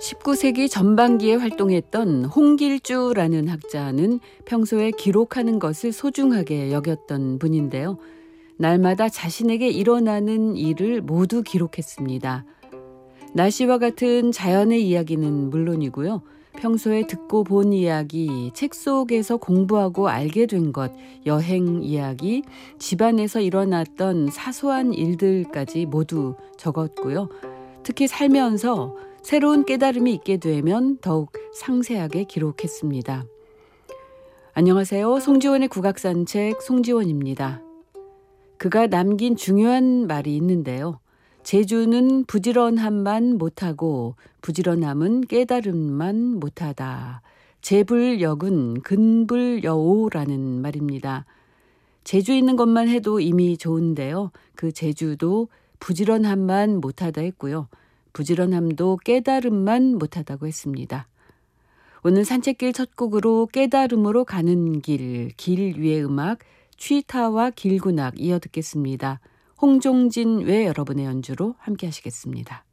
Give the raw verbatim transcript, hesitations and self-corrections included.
십구 세기 전반기에 활동했던 홍길주라는 학자는 평소에 기록하는 것을 소중하게 여겼던 분인데요. 날마다 자신에게 일어나는 일을 모두 기록했습니다. 날씨와 같은 자연의 이야기는 물론이고요. 평소에 듣고 본 이야기, 책 속에서 공부하고 알게 된 것, 여행 이야기, 집안에서 일어났던 사소한 일들까지 모두 적었고요. 특히 살면서 새로운 깨달음이 있게 되면 더욱 상세하게 기록했습니다. 안녕하세요. 송지원의 국악산책 송지원입니다. 그가 남긴 중요한 말이 있는데요. 재주는 부지런함만 못하고 부지런함은 깨달음만 못하다. 재불역은 근불여오라는 말입니다. 재주 있는 것만 해도 이미 좋은데요. 그 재주도 부지런함만 못하다 했고요. 부지런함도 깨달음만 못하다고 했습니다. 오늘 산책길 첫 곡으로 깨달음으로 가는 길, 길 위의 음악, 취타와 길군악 이어 듣겠습니다. 홍종진 외 여러분의 연주로 함께 하시겠습니다.